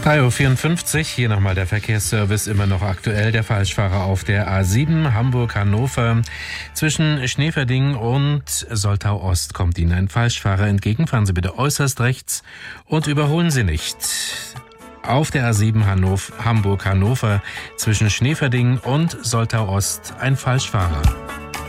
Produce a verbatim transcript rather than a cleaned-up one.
drei Uhr vierundfünfzig, hier nochmal der Verkehrsservice, immer noch aktuell. Der Falschfahrer auf der A sieben Hamburg-Hannover. Zwischen Schneeverding und Soltau-Ost kommt Ihnen ein Falschfahrer entgegen. Fahren Sie bitte äußerst rechts und überholen Sie nicht. Auf der A sieben Hamburg-Hannover zwischen Schneeverding und Soltau-Ost ein Falschfahrer.